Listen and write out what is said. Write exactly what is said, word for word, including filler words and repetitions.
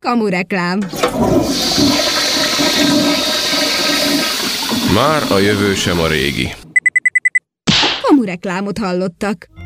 Kamureklám. Már a jövő sem a régi. Kamureklámot hallottak.